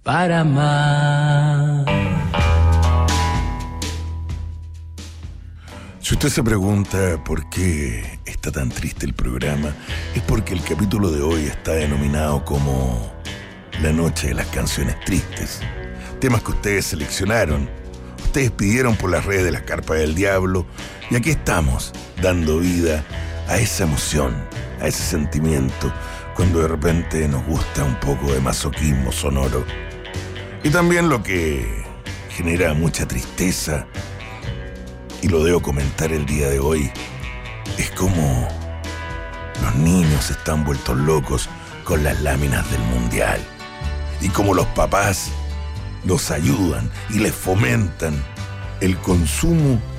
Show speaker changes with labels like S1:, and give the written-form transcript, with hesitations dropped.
S1: para amar.
S2: Si usted se pregunta por qué está tan triste el programa, es porque el capítulo de hoy está denominado como La Noche de las Canciones Tristes. Temas que ustedes seleccionaron, ustedes pidieron por las redes de las Carpas del Diablo, y aquí estamos, dando vida a esa emoción, a ese sentimiento, cuando de repente nos gusta un poco de masoquismo sonoro. Y también lo que genera mucha tristeza, y lo debo comentar el día de hoy, es como los niños están vueltos locos con las láminas del mundial, y como los papás los ayudan y les fomentan el consumo